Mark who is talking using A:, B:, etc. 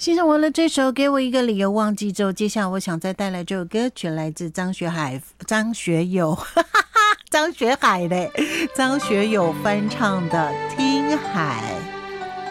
A: 欣赏完了这首《给我一个理由忘记》之后，接下来我想再带来这首歌曲，来自张学友张学友翻唱的《听海》。